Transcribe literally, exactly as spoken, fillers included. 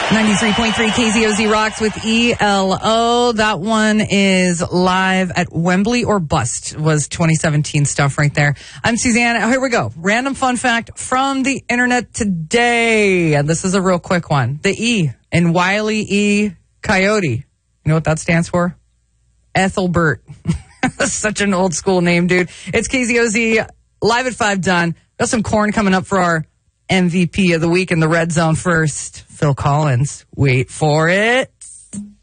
ninety-three point three K Z O Z Rocks with E L O. That one is live at Wembley or Bust was twenty seventeen stuff right there. I'm Suzanne. Here we go. Random fun fact from the internet today. And this is a real quick one. The E in Wile E. Coyote. You know what that stands for? Ethelbert. Such an old school name, dude. It's K Z O Z live at five done. Got some corn coming up for our M V P of the week in the red zone first. Phil Collins. Wait for it.